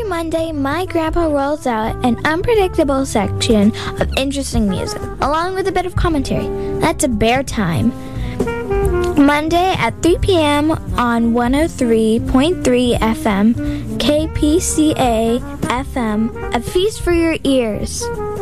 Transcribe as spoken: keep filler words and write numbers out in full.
Monday, my grandpa rolls out an unpredictable section of interesting music, along with a bit of commentary. That's a bear time. Monday at three p.m. on one oh three point three F M, K P C A F M, a feast for your ears.